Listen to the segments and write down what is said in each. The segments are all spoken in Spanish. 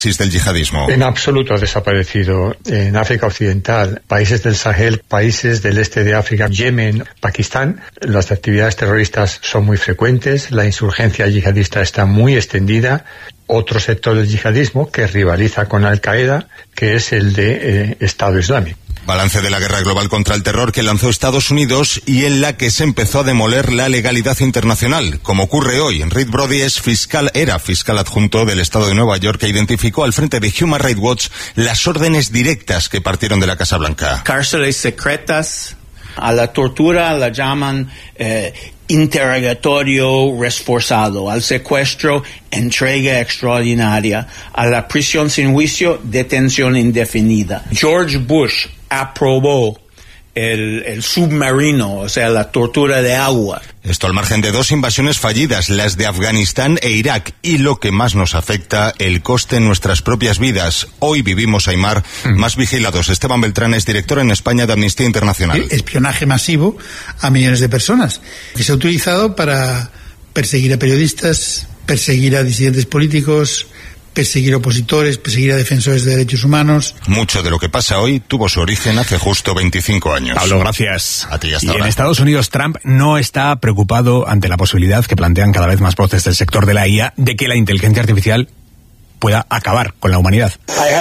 del yihadismo. En absoluto ha desaparecido. En África Occidental, países del Sahel, países del este de África, Yemen, Pakistán, las actividades terroristas son muy frecuentes, la insurgencia yihadista está muy extendida. Otro sector del yihadismo que rivaliza con Al-Qaeda, que es el de Estado Islámico. Balance de la guerra global contra el terror que lanzó Estados Unidos y en la que se empezó a demoler la legalidad internacional. Como ocurre hoy, Reed Brody era fiscal adjunto del Estado de Nueva York que identificó al frente de Human Rights Watch las órdenes directas que partieron de la Casa Blanca. Cárceles secretas, a la tortura la llaman interrogatorio reforzado, al secuestro, entrega extraordinaria, a la prisión sin juicio, detención indefinida. George Bush aprobó el submarino, o sea, la tortura de agua. Esto al margen de 2 invasiones fallidas, las de Afganistán e Irak, y lo que más nos afecta, el coste en nuestras propias vidas. Hoy vivimos, Aimar, más vigilados. Esteban Beltrán es director en España de Amnistía Internacional. Espionaje masivo a millones de personas, que se ha utilizado para perseguir a periodistas, perseguir a disidentes políticos, perseguir opositores, perseguir a defensores de derechos humanos. Mucho de lo que pasa hoy tuvo su origen hace justo 25 años. Pablo, gracias. A ti, hasta y ahora. En Estados Unidos, Trump no está preocupado ante la posibilidad que plantean cada vez más voces del sector de la IA de que la inteligencia artificial pueda acabar con la humanidad.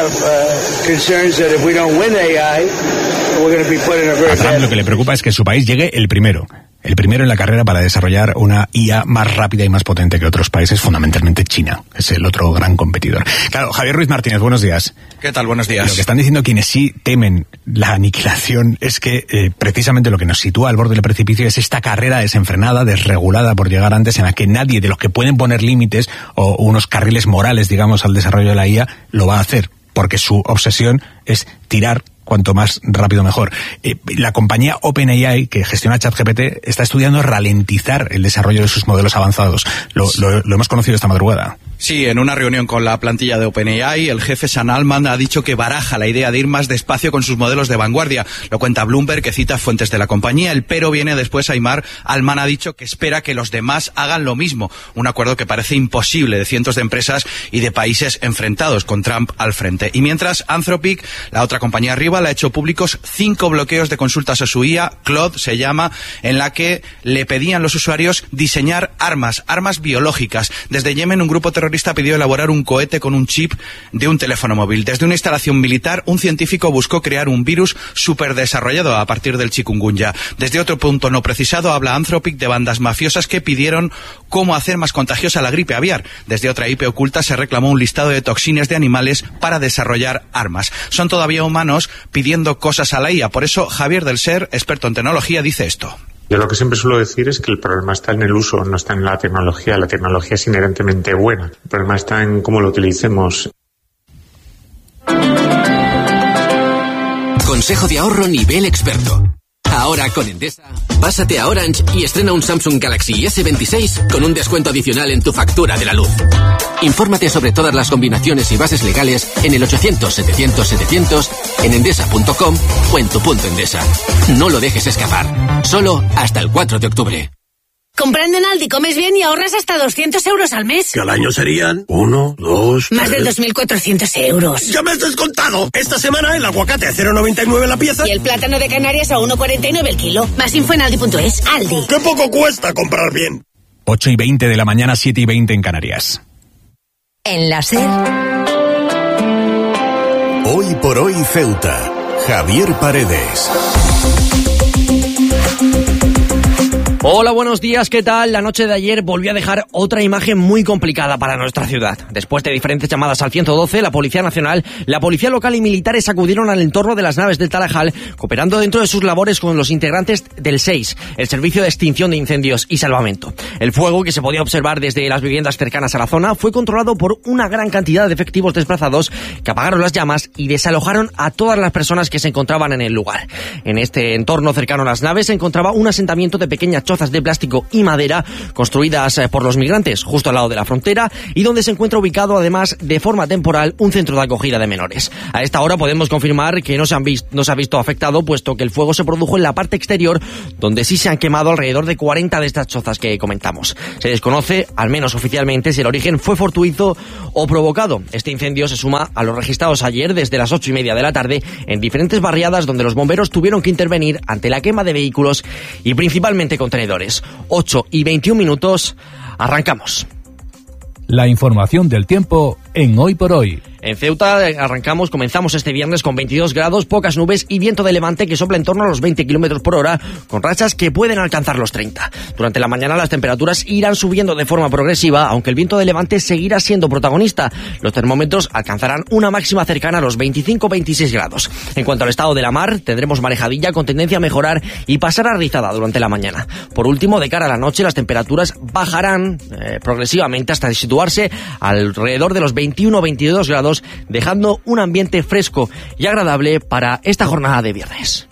A Trump lo que le preocupa es que su país llegue el primero en la carrera para desarrollar una IA más rápida y más potente que otros países, fundamentalmente China, es el otro gran competidor. Claro, Javier Ruiz Martínez, buenos días. ¿Qué tal? Buenos días. Lo que están diciendo quienes sí temen la aniquilación es que precisamente lo que nos sitúa al borde del precipicio es esta carrera desenfrenada, desregulada por llegar antes, en la que nadie de los que pueden poner límites o unos carriles morales, digamos, al desarrollo de la IA, lo va a hacer, porque su obsesión es tirar cuanto más rápido mejor. La compañía OpenAI, que gestiona ChatGPT, está estudiando ralentizar el desarrollo de sus modelos avanzados. Lo hemos conocido esta madrugada. Sí, en una reunión con la plantilla de OpenAI, el jefe Sam Altman ha dicho que baraja la idea de ir más despacio con sus modelos de vanguardia. Lo cuenta Bloomberg, que cita fuentes de la compañía. El pero viene después. Aimar, Altman ha dicho que espera que los demás hagan lo mismo. Un acuerdo que parece imposible de cientos de empresas y de países enfrentados con Trump al frente. Y mientras, Anthropic, la otra compañía rival, ha hecho públicos 5 bloqueos de consultas a su IA, Claude se llama, en la que le pedían los usuarios diseñar armas biológicas. Desde Yemen, un grupo terrorista pidió elaborar un cohete con un chip de un teléfono móvil. Desde una instalación militar, un científico buscó crear un virus superdesarrollado a partir del chikungunya. Desde otro punto no precisado, habla Anthropic de bandas mafiosas que pidieron cómo hacer más contagiosa la gripe aviar. Desde otra IP oculta se reclamó un listado de toxinas de animales para desarrollar armas. Son todavía humanos pidiendo cosas a la IA. Por eso, Javier del Ser, experto en tecnología, dice esto. Yo lo que siempre suelo decir es que el problema está en el uso, no está en la tecnología. La tecnología es inherentemente buena. El problema está en cómo lo utilicemos. Consejo de ahorro nivel experto. Ahora con Endesa, pásate a Orange y estrena un Samsung Galaxy S26 con un descuento adicional en tu factura de la luz. Infórmate sobre todas las combinaciones y bases legales en el 800-700-700, en endesa.com o en tu punto Endesa. No lo dejes escapar. Solo hasta el 4 de octubre. Comprando en Aldi comes bien y ahorras hasta 200 euros al mes. Que al año serían 1, 2... Más de 2.400 euros. ¡Ya me has descontado! Esta semana el aguacate a 0,99 la pieza. Y el plátano de Canarias a 1,49 el kilo. Más info en aldi.es. Aldi. ¡Qué poco cuesta comprar bien! 8:20 de la mañana, 7:20 en Canarias. En la SER. Hoy por hoy Ceuta. Javier Paredes. Hola, buenos días, ¿qué tal? La noche de ayer volvió a dejar otra imagen muy complicada para nuestra ciudad. Después de diferentes llamadas al 112, la Policía Nacional, la Policía Local y militares acudieron al entorno de las naves del Tarajal, cooperando dentro de sus labores con los integrantes del SEIS, el Servicio de Extinción de Incendios y Salvamento. El fuego, que se podía observar desde las viviendas cercanas a la zona, fue controlado por una gran cantidad de efectivos desplazados que apagaron las llamas y desalojaron a todas las personas que se encontraban en el lugar. En este entorno cercano a las naves se encontraba un asentamiento de pequeñas chozas de plástico y madera construidas por los migrantes justo al lado de la frontera y donde se encuentra ubicado además de forma temporal un centro de acogida de menores. A esta hora podemos confirmar que no se ha visto afectado, puesto que el fuego se produjo en la parte exterior, donde sí se han quemado alrededor de 40 de estas chozas que comentamos. Se desconoce, al menos oficialmente, si el origen fue fortuito o provocado. Este incendio se suma a los registrados ayer desde las 8:30 de la tarde en diferentes barriadas donde los bomberos tuvieron que intervenir ante la quema de vehículos y principalmente contenedores. 8:21, arrancamos. La información del tiempo en Hoy por Hoy. En Ceuta comenzamos este viernes con 22 grados, pocas nubes y viento de levante que sopla en torno a los 20 km por hora, con rachas que pueden alcanzar los 30. Durante la mañana las temperaturas irán subiendo de forma progresiva, aunque el viento de levante seguirá siendo protagonista. Los termómetros alcanzarán una máxima cercana a los 25-26 grados. En cuanto al estado de la mar, tendremos marejadilla con tendencia a mejorar y pasar a rizada durante la mañana. Por último, de cara a la noche, las temperaturas bajarán progresivamente hasta situarse alrededor de los 21-22 grados, dejando un ambiente fresco y agradable para esta jornada de viernes.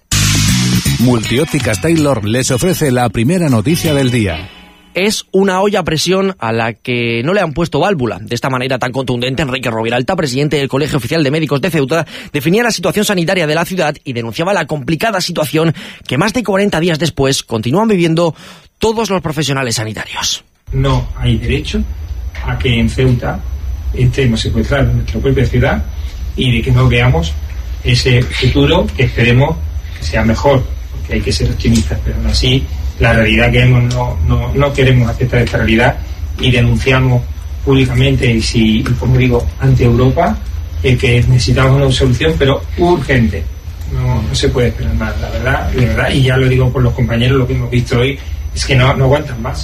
Multiópticas Taylor les ofrece la primera noticia del día. Es una olla a presión a la que no le han puesto válvula. De esta manera tan contundente, Enrique Roviralta, presidente del Colegio Oficial de Médicos de Ceuta, definía la situación sanitaria de la ciudad y denunciaba la complicada situación que más de 40 días después continúan viviendo todos los profesionales sanitarios. No hay derecho a que en Ceuta estemos secuestrados en nuestra propia ciudad y de que no veamos ese futuro que esperemos que sea mejor, porque hay que ser optimistas, pero aún así la realidad que vemos no queremos aceptar esta realidad y denunciamos públicamente y como digo, ante Europa, que necesitamos una solución, pero urgente. No se puede esperar más, la verdad, y ya lo digo por los compañeros, lo que hemos visto hoy es que no aguantan más.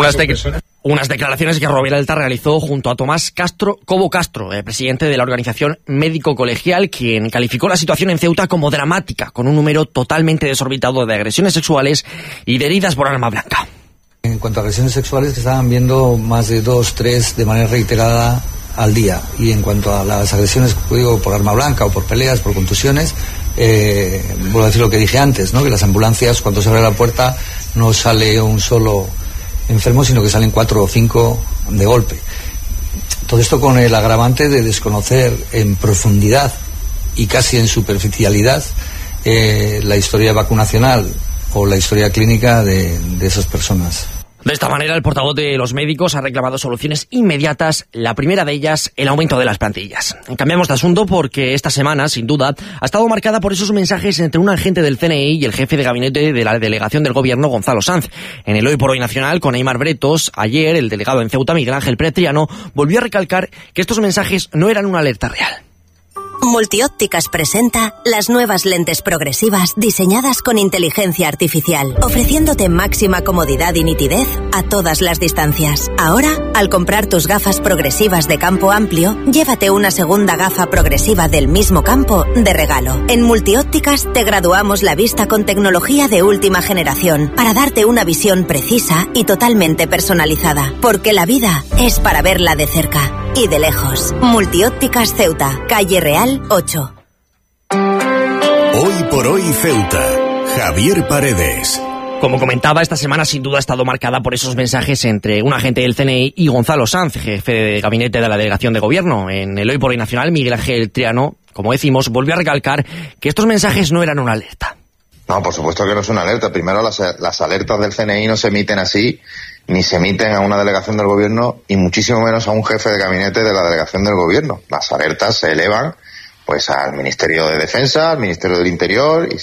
Unas declaraciones que Roviralta realizó junto a Tomás Cobo Castro, presidente de la organización Médico Colegial, quien calificó la situación en Ceuta como dramática, con un número totalmente desorbitado de agresiones sexuales y de heridas por arma blanca. En cuanto a agresiones sexuales, que estaban viendo más de 2, 3 de manera reiterada al día. Y en cuanto a las agresiones, digo, por arma blanca o por peleas, por contusiones, vuelvo a decir lo que dije antes, ¿no? Que las ambulancias, cuando se abre la puerta, no sale un solo enfermo, sino que salen 4 o 5 de golpe. Todo esto con el agravante de desconocer en profundidad y casi en superficialidad la historia vacunacional o la historia clínica de esas personas. De esta manera, el portavoz de los médicos ha reclamado soluciones inmediatas, la primera de ellas, el aumento de las plantillas. Cambiamos de asunto porque esta semana, sin duda, ha estado marcada por esos mensajes entre un agente del CNI y el jefe de gabinete de la delegación del gobierno, Gonzalo Sanz. En el Hoy por Hoy Nacional, con Aimar Bretos, ayer el delegado en Ceuta, Miguel Ángel Pérez Triano, volvió a recalcar que estos mensajes no eran una alerta real. Multiópticas presenta las nuevas lentes progresivas diseñadas con inteligencia artificial, ofreciéndote máxima comodidad y nitidez a todas las distancias. Ahora, al comprar tus gafas progresivas de campo amplio, llévate una segunda gafa progresiva del mismo campo de regalo. En Multiópticas te graduamos la vista con tecnología de última generación para darte una visión precisa y totalmente personalizada, porque la vida es para verla de cerca y de lejos. Multiópticas Ceuta, calle Real 8. Hoy por Hoy Ceuta, Javier Paredes. Como comentaba, esta semana sin duda ha estado marcada por esos mensajes entre un agente del CNI y Gonzalo Sanz, jefe de gabinete de la delegación de gobierno. En el Hoy por Hoy Nacional, Miguel Ángel Triano, como decimos, volvió a recalcar que estos mensajes no eran una alerta. No, por supuesto que no es una alerta. Primero, las alertas del CNI no se emiten así, ni se emiten a una delegación del gobierno, y muchísimo menos a un jefe de gabinete de la delegación del gobierno. Las alertas se elevan pues al Ministerio de Defensa, al Ministerio del Interior, y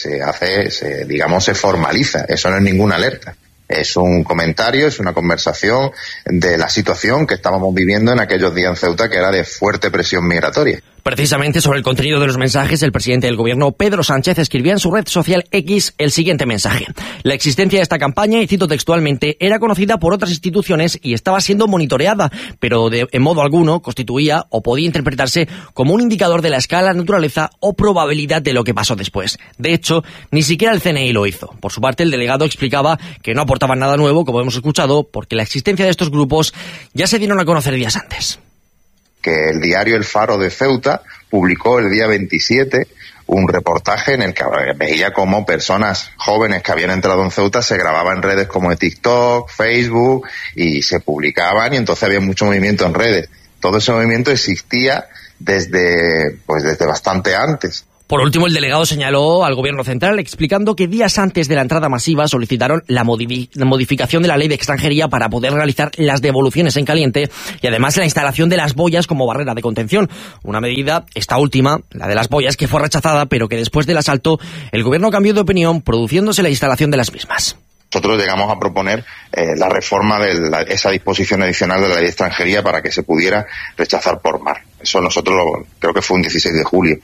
se formaliza. Eso no es ninguna alerta. Es un comentario, es una conversación de la situación que estábamos viviendo en aquellos días en Ceuta, que era de fuerte presión migratoria. Precisamente sobre el contenido de los mensajes, el presidente del gobierno, Pedro Sánchez, escribía en su red social X el siguiente mensaje. La existencia de esta campaña, y cito textualmente, era conocida por otras instituciones y estaba siendo monitoreada, pero en modo alguno constituía o podía interpretarse como un indicador de la escala, naturaleza o probabilidad de lo que pasó después. De hecho, ni siquiera el CNI lo hizo. Por su parte, el delegado explicaba que no aportaban nada nuevo, como hemos escuchado, porque la existencia de estos grupos ya se dieron a conocer días antes. Que el diario El Faro de Ceuta publicó el día 27 un reportaje en el que veía cómo personas jóvenes que habían entrado en Ceuta se grababan en redes como de TikTok, Facebook, y se publicaban, y entonces había mucho movimiento en redes. Todo ese movimiento existía desde bastante antes. Por último, el delegado señaló al Gobierno central explicando que días antes de la entrada masiva solicitaron la modificación de la ley de extranjería para poder realizar las devoluciones en caliente y además la instalación de las boyas como barrera de contención. Una medida, esta última, la de las boyas, que fue rechazada, pero que después del asalto el Gobierno cambió de opinión, produciéndose la instalación de las mismas. Nosotros llegamos a proponer la reforma de esa disposición adicional de la ley de extranjería para que se pudiera rechazar por mar. Eso nosotros creo que fue un 16 de julio.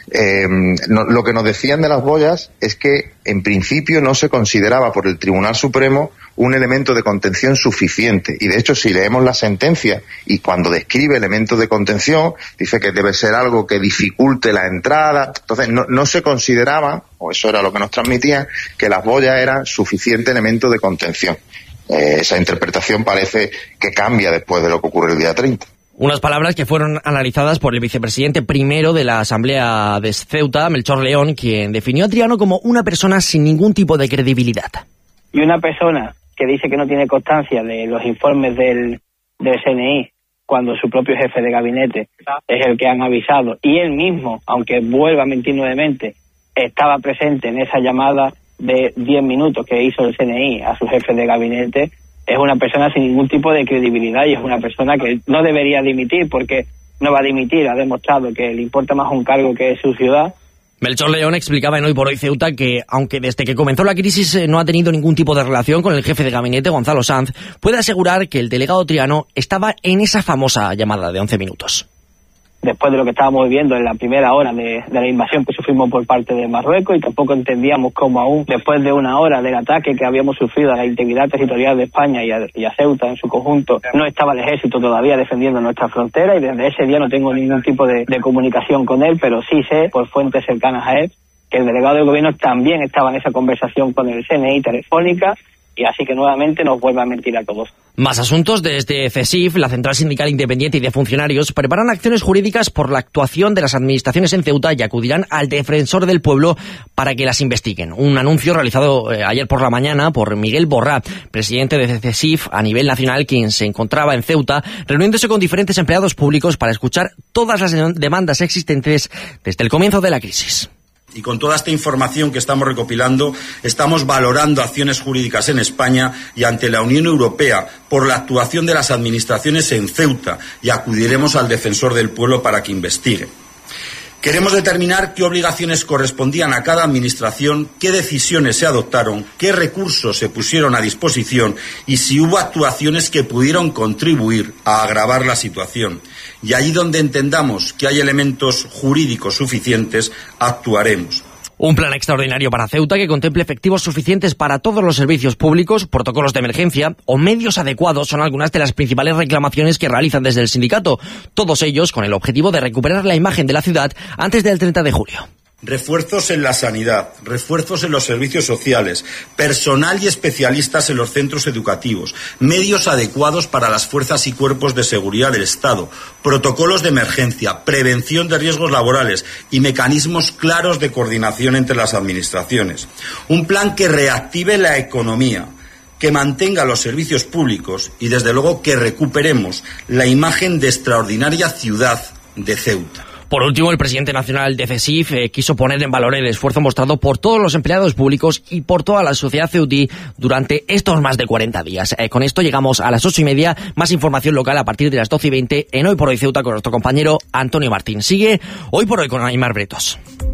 Lo que nos decían de las boyas es que en principio no se consideraba por el Tribunal Supremo un elemento de contención suficiente. Y de hecho, si leemos la sentencia y cuando describe elementos de contención, dice que debe ser algo que dificulte la entrada. Entonces no se consideraba, o eso era lo que nos transmitían, que las boyas eran suficiente elemento de contención. Esa interpretación parece que cambia después de lo que ocurre el día 30. Unas palabras que fueron analizadas por el vicepresidente primero de la Asamblea de Ceuta, Melchor León, quien definió a Triano como una persona sin ningún tipo de credibilidad. Y una persona que dice que no tiene constancia de los informes del CNI, cuando su propio jefe de gabinete es el que han avisado, y él mismo, aunque vuelva a mentir nuevamente, estaba presente en esa llamada de 10 minutos que hizo el CNI a su jefe de gabinete, es una persona sin ningún tipo de credibilidad y es una persona que no debería dimitir, porque no va a dimitir, ha demostrado que le importa más un cargo que su ciudad. Melchor León explicaba en Hoy por Hoy Ceuta que, aunque desde que comenzó la crisis no ha tenido ningún tipo de relación con el jefe de gabinete, Gonzalo Sanz, puede asegurar que el delegado Triano estaba en esa famosa llamada de 11 minutos. Después de lo que estábamos viviendo en la primera hora de la invasión que sufrimos por parte de Marruecos, y tampoco entendíamos cómo aún después de una hora del ataque que habíamos sufrido a la integridad territorial de España y a Ceuta en su conjunto, no estaba el ejército todavía defendiendo nuestra frontera, y desde ese día no tengo ningún tipo de comunicación con él, pero sí sé por fuentes cercanas a él que el delegado del gobierno también estaba en esa conversación con el CNI telefónica, y así que nuevamente nos vuelve a mentir a todos. Más asuntos. Desde CESIF, la Central Sindical Independiente y de Funcionarios, preparan acciones jurídicas por la actuación de las administraciones en Ceuta y acudirán al Defensor del Pueblo para que las investiguen. Un anuncio realizado ayer por la mañana por Miguel Borrá, presidente de CESIF a nivel nacional, quien se encontraba en Ceuta reuniéndose con diferentes empleados públicos para escuchar todas las demandas existentes desde el comienzo de la crisis. Y con toda esta información que estamos recopilando, estamos valorando acciones jurídicas en España y ante la Unión Europea por la actuación de las administraciones en Ceuta, y acudiremos al Defensor del Pueblo para que investigue. Queremos determinar qué obligaciones correspondían a cada administración, qué decisiones se adoptaron, qué recursos se pusieron a disposición y si hubo actuaciones que pudieron contribuir a agravar la situación. Y allí donde entendamos que hay elementos jurídicos suficientes, actuaremos. Un plan extraordinario para Ceuta que contemple efectivos suficientes para todos los servicios públicos, protocolos de emergencia o medios adecuados son algunas de las principales reclamaciones que realizan desde el sindicato, todos ellos con el objetivo de recuperar la imagen de la ciudad antes del 30 de julio. Refuerzos en la sanidad, refuerzos en los servicios sociales, personal y especialistas en los centros educativos, medios adecuados para las fuerzas y cuerpos de seguridad del Estado, protocolos de emergencia, prevención de riesgos laborales y mecanismos claros de coordinación entre las administraciones. Un plan que reactive la economía, que mantenga los servicios públicos y, desde luego, que recuperemos la imagen de extraordinaria ciudad de Ceuta. Por último, el presidente nacional de CESIF quiso poner en valor el esfuerzo mostrado por todos los empleados públicos y por toda la sociedad ceutí durante estos más de 40 días. Con esto llegamos a las 8:30. Más información local a partir de las 12:20 en Hoy por Hoy Ceuta con nuestro compañero Antonio Martín. Sigue Hoy por Hoy con Aymar Bretos.